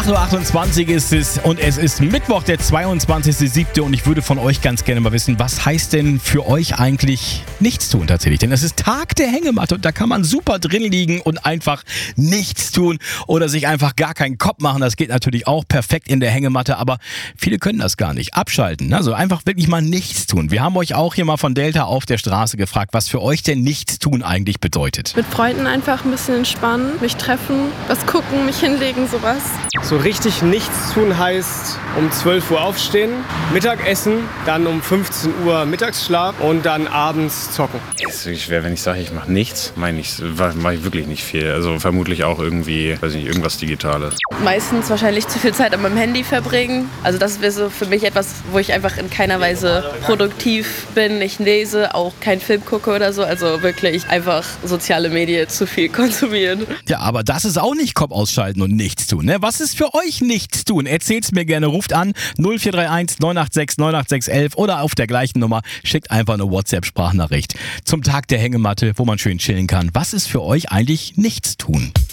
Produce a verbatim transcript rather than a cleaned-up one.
acht Uhr achtundzwanzig ist es und es ist Mittwoch, der zweiundzwanzigster siebte und ich würde von euch ganz gerne mal wissen, was heißt denn für euch eigentlich nichts tun tatsächlich? Denn es ist Tag der Hängematte und da kann man super drin liegen und einfach nichts tun oder sich einfach gar keinen Kopf machen. Das geht natürlich auch perfekt in der Hängematte, aber viele können das gar nicht. Abschalten, also einfach wirklich mal nichts tun. Wir haben euch auch hier mal von Delta auf der Straße gefragt, was für euch denn nichts tun eigentlich bedeutet. Mit Freunden einfach ein bisschen entspannen, mich treffen, was gucken, mich hinlegen, sowas. So richtig nichts tun heißt um zwölf Uhr aufstehen, Mittagessen, dann um fünfzehn Uhr Mittagsschlaf und dann abends zocken. Es ist wirklich schwer, wenn ich sage, ich mache nichts, meine ich, mache ich wirklich nicht viel. Also vermutlich auch irgendwie, weiß nicht, irgendwas Digitales. Meistens wahrscheinlich zu viel Zeit an meinem Handy verbringen. Also das wäre so für mich etwas, wo ich einfach in keiner Weise produktiv bin. Ich lese, auch keinen Film gucke oder so. Also wirklich einfach soziale Medien zu viel konsumieren. Ja, aber das ist auch nicht Kopf ausschalten und nichts tun. Ne? Was ist für euch nichts tun? Erzählt's mir gerne. Ruft an null vier drei eins neun acht sechs neun acht sechs eins eins oder auf der gleichen Nummer schickt einfach eine WhatsApp-Sprachnachricht zum Tag der Hängematte, wo man schön chillen kann. Was ist für euch eigentlich nichts tun?